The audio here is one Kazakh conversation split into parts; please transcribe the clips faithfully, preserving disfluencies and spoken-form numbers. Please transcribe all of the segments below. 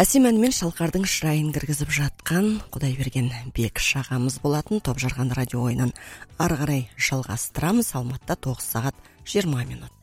Әсем әнмен шалқардың шырайын кіргізіп жатқан Құдайберген Бекіш ағамыз болатын. Топ жарған радио ойынын ары қарай жалғастырамыз. Алматыда тоғыз сағат жиырма минут.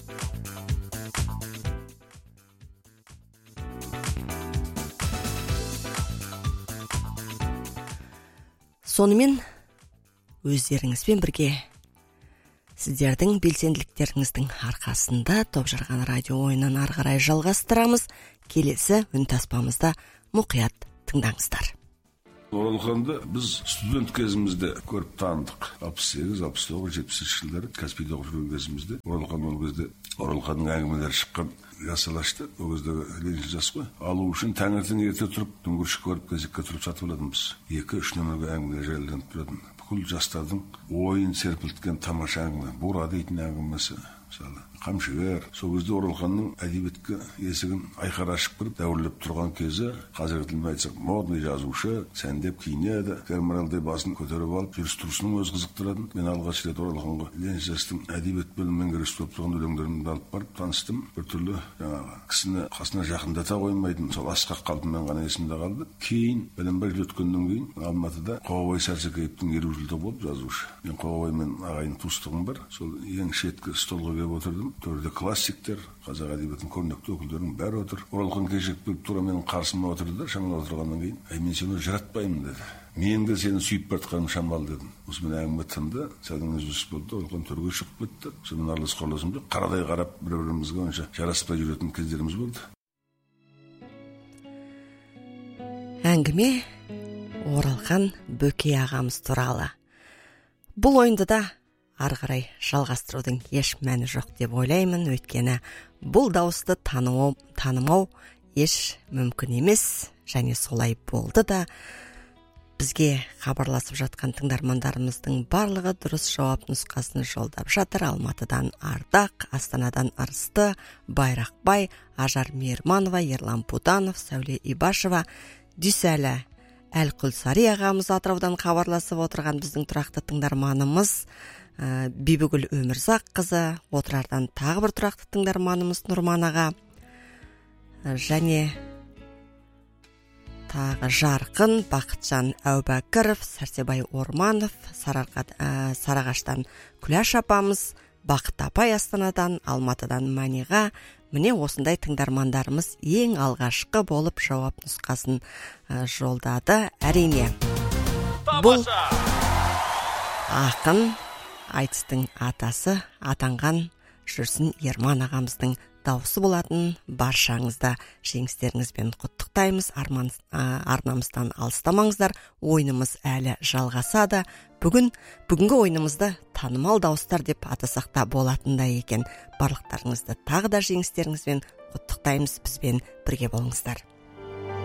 Сонымен өздеріңізбен бірге сіздердің белсенділіктеріңіздің арқасында топ жарған радио ойынын ары қарай жалғастырамыз. Келесі үнтаспамызда мұқият тыңдаңыздар. Оралханды біз студент кезімізде көріп таныдық. алпыс сегіз алпыс тоғыз жетпісінші жылдары Каспийде оқып жүрген кезімізде Оралхан ол кезде Оралханның әңгімелері шыққан жас алашты. Ол кездегі лениншіл жас қой. Алу үшін таңертең ерте тұрып, дүңгіршік көріп, кезекке тұрып сатып алатынбыз. екі үш нөмірге әңгімелер жайланып тұратын. Бүкіл жастардың ойын серпілткен тамаша әңгіме. Бура дейтін әңгімесі. Мысалы, Қамшығар, сол кезде Оралханның әдебиетке есігін айқара ашып кіріп, дәуірлеп тұрған кезі, қазіргі тілмен айтсақ, модный жазушы, сәндеп киінеді, терморалдай басын көтеріп алып, жүріс-тұрысының өз қызықтыратын. Мен алғаш рет Оралханға Лениншілдің әдебиет бөлімі меңгерушісі болып тұрған өлеңдерін алып барып таныстым. Біртүрлі жаңағы кісіні қасына жақындата қоймайтын, сол асқақ қалпымен ғана есімде қалды. Кейін, бәленбай жыл өткеннен кейін, Алматыда Қоғабай Сәрсекеевтің елу жылдығы болып жазушы. Мен Қоғабаймен ағайын туыстығым бар. Сол ең шеткі столға келіп отырдым. Төрде классиктер, қазақ әдебиетінің көрнекті өкілдерінің бәрі отыр. Оралхан кешігіп келіп тура менің қарсыма отырды да, шамал отырғаннан кейін, "Ай, мен сені жаратпаймын" деді. "Мен де сені сүйіп бартқаным шамал" дедім. Осымен әңгіме тынды, сәлдің үзіліс болды, Оралхан төрге шығып кетті. Сонымен аралас қорласым жоқ, қарадай қарап бір-бірімізге онша жараспай жүретін кездеріміз болды. Әңгіме Оралхан Бөкей ағамыз туралы. Бұл ойынды да ары қарай жалғастырудың еш мәні жоқ деп ойлаймын, өйткені бұл дауысты танымау, танымау еш мүмкін емес, және солай болды да. Бізге хабарласып жатқан тыңдармандарымыздың барлығы дұрыс жауап нұсқасын жолдап жатыр. Алматыдан Ардақ, Астанадан Арысты, Байрақбай, Ажар Мейірманова, Ерлан Буданов, Сәуле Ибашева, Дүйсәлі Әлқұлсари ағамыз Атыраудан хабарласып отырған біздің тұрақты тыңдарманымыз. Бибігүл Өмірзақ қызы, Отырардан тағы бір тұрақты тыңдарманымыз Нұрман аға, және тағы Жарқын, Бақытжан Әубәкіров, Сәрсебай Орманов, Сарағаштан Күләш апамыз, Бақыт апай Астанадан, Алматыдан Маниға. Міне осындай тыңдармандарымыз ең алғашқы болып жауап нұсқасын жолдады. Әрине, бұл ақын айтыстың атасы атанған Жүрсін Ерман ағамыздың дауысы болатын. Баршаңызда жеңістеріңізбен құттықтаймыз. Арнамыздан алыстамаңыздар. Ойынымыз әлі жалғасады. Бүгін бүгінгі ойынымызды танымал дауыстар деп атасақ та болатындай екен. Барлықтарыңызды тағы да жеңістеріңізбен құттықтаймыз. Бізбен бірге болыңыздар.